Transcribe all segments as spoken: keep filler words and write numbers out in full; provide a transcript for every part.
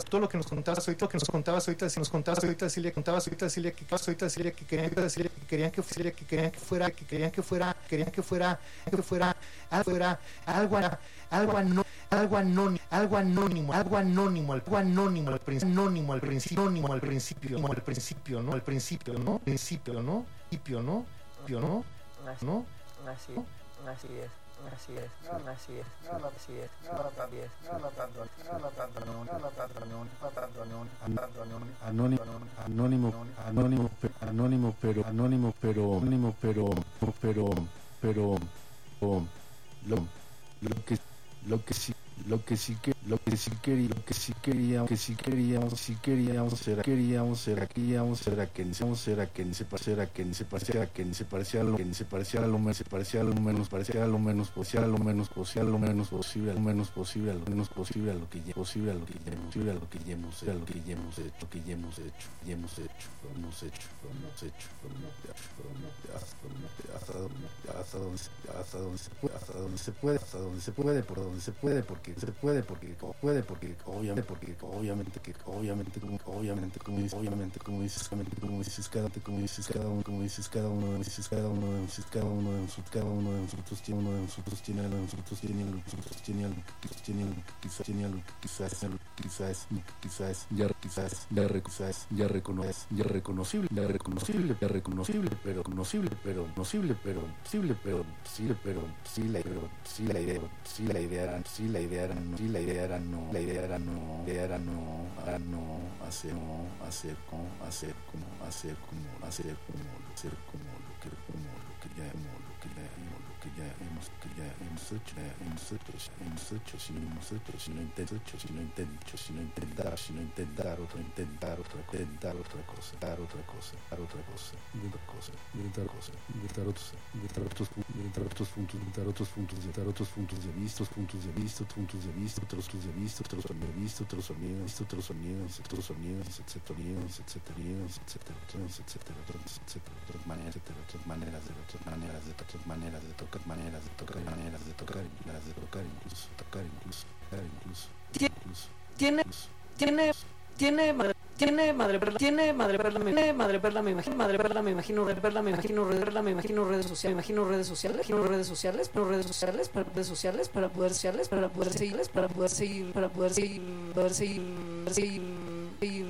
todo lo que nos contabas ahorita, lo que nos contabas ahorita, si nos contabas ahorita, Silvia, contabas ahorita, Silvia, que ahorita, Silvia, que querían, Silvia, que querían que fuera, que querían que fuera, que querían que fuera, querían que fuera, que fuera, algo fuera, algo, algo anónimo, algo anónimo, algo anónimo, algo anónimo, algo anónimo, al principio, anónimo, al principio, anónimo, al principio, al principio, ¿no? Al principio, ¿no? Principio, ¿no? Principio, ¿no? Principio, ¿no? ¿No? Así, así es. Así es, no, así es, no, no, así es, no, no, así es, no, no, tanto, no, no, tanto, no, no, tanto, no, no, tanto, no, anónimo, anónimo, anónimo, anónimo, pero, anónimo, pero, anónimo, pero, pero, pero, lo, lo que, lo que sí, lo que sí que, lo que sí quería, lo que sí queríamos, que sí queríamos, sí queríamos era, queríamos era, queríamos era que ni se era que ni se pareciera, que ni se pareciera, que ni se parecía a lo que ni se parecía a lo menos, se parecía a lo menos, parecía a lo menos posible, a lo menos posible, a lo menos posible, a lo menos posible, a lo menos posible, a lo que ya posible, a lo que ya posible, a lo que ya hemos, a lo que ya hemos hecho, que ya hemos hecho, ya hemos hecho, hemos hecho, hemos hecho, hasta donde, hasta donde, hasta donde se puede, hasta donde se puede, hasta donde se puede, por donde se puede, porque se puede, porque puede, porque obviamente, porque obviamente, que obviamente, como obviamente, como dices, obviamente, como dices, como dices cada, como dices cada uno, como dices cada uno, dices cada uno, dices cada uno de nosotros, cada uno de nosotros tiene uno de nosotros tiene algo, nosotros tiene algo, nosotros tiene algo, tiene algo que quizás tiene algo que quizás, quizás, quizás, ya quizás, ya quizás, ya reconoces, ya reconocible, ya reconocible, ya reconocible, pero conocible, pero conocible, pero posible, pero posible, pero sí la, pero sí la idea, sí la idea era, sí la idea era, no, sí la idea era no, la idea era no, la idea era no, era no hacer, no hacer como, hacer como, hacer como, hacer como, hacer como lo que, como lo que ya, como lo que ya, lo que ya hemos, que ya hemos hecho, ya hemos hecho, hemos hecho, si no hemos hecho, si no intento, hecho, si no intento, si no intentar, si no intentar otra, intentar otra, intentar otra cosa, dar otra cosa, dar otra cosa, otra cosa, intentar cosa, intentar otros, intentar otros, intentar otros puntos, intentar otros puntos, intentar otros puntos de vista, puntos de vista, puntos de vista, otros puntos de vista, otros sonidos, visto, otros sonidos, otros sonidos, otros sonidos, etcétera, etcétera, etcétera, etcétera, etcétera, otras maneras, otras maneras de, otras maneras de, otras maneras de tocar, maneras de tocar, maneras de tocar, maneras de tocar, incluso tocar, incluso, tocar, incluso, incluso, tiene, tiene, tiene madre, tiene madre perla, tiene madre perla, tiene madre perla, me imagino, madre perla, me imagino, red perla, me imagino, red perla, me imagino redes sociales, me imagino redes sociales, imagino redes sociales, pero redes sociales, para redes sociales, para poder sociales, para poder seguirles, para poder seguir, para poder seguir, poder seguir, seguir, seguir,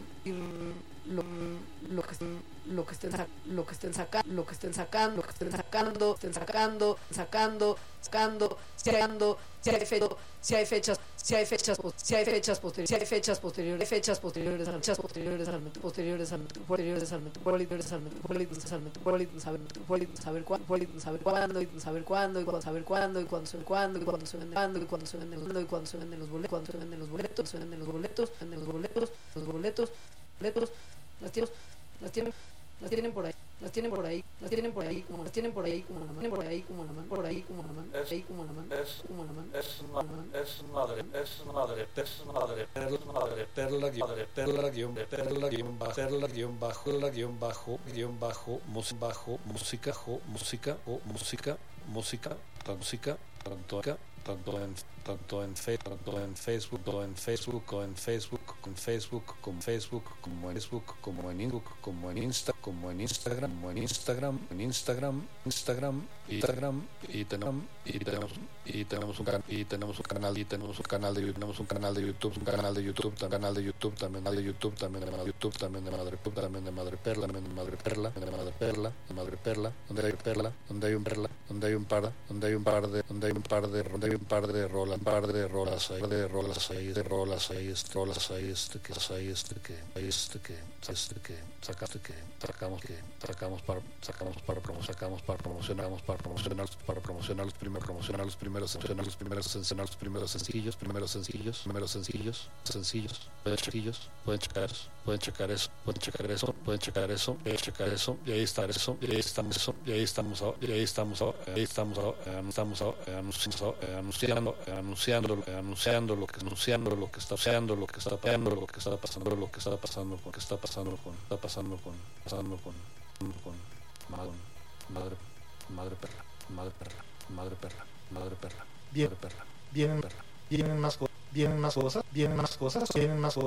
lo, lo que lo que estén lo que estén sacando, lo que estén sacando, lo que estén sacando, estén sacando, sacando, sacando, sacando, si hay fecha, si hay fechas, si hay fechas, si hay fechas posteriores, si hay fechas posteriores, fechas posteriores, fechas posteriores al posteriores al posteriores al posteriores al posteriores al posteriores saber saber cuándo, saber cuándo, y saber cuándo, y cuándo saber cuándo, y cuándo se cuándo, y cuándo se venden, cuándo, y cuándo se venden los, y cuándo se venden los boletos, cuándo se venden los boletos, se venden los boletos, venden los boletos, los boletos, boletos, las tienen, las tienen las tienen por ahí, las tienen por ahí, las tienen por ahí, como las tienen por ahí, como la mano, por ahí, como la mano, por ahí, como la mano, ahí, como la mano, es como la mano, es es madre, es madre, es madre, perla, madre, perla, madre, perla, guión, perla, guión, bajo, perla, guión, bajo, la guión, bajo, guión, bajo, música, bajo, música, jo, música, o música, música, música, tanto acá, tanto en tanto en Facebook, tanto en Facebook, tanto en Facebook, o en Facebook, con Facebook, con Facebook, como en Facebook, como en Facebook, como en Insta, como en Instagram, como en Instagram, en Instagram, Instagram, Instagram, y tenemos, y tenemos, y tenemos un canal, y tenemos un canal, y tenemos un canal de, tenemos un canal de YouTube, un canal de YouTube, un canal de YouTube, también de YouTube, también de YouTube, también de Madre Perla, también de Madre Perla, también de Madre Perla, de Madre Perla, de Madre Perla, donde hay perla, donde hay un perla, donde hay un par, donde hay un par de, donde hay un par de, donde hay un par de rolas, un par de rolas ahí, de rolas ahí, de rolas ahí, rolas ahí, este que, ahí este que, ahí este que, este que, sacaste que, sacamos que, sacamos para, sacamos para promocionar, sacamos para promocionamos para promocionar, para promocionar los primeros, promocionar los primeros, promocionar los primeros, promocionar los primeros sencillos, primeros sencillos, primeros sencillos, sencillos, pueden sencillos, pueden checar eso, pueden checar eso, pueden checar eso, pueden checar eso, pueden checar eso, y ahí está eso, y ahí estamos eso, y ahí estamos, y ahí estamos, ahí estamos, estamos anunciando, anunciando, anunciando, anunciando lo que, anunciando lo que está pasando, lo que está pasando, lo que está pasando, lo que está pasando, con, que está pasando con, está pasando con, pasando con, con, madre, madre, madre perla, madre perla, madre perla, madre perla, Bien, madre perla, vienen, perla. vienen más cosas, vienen más cosas, vienen más cosas, vienen más cosas.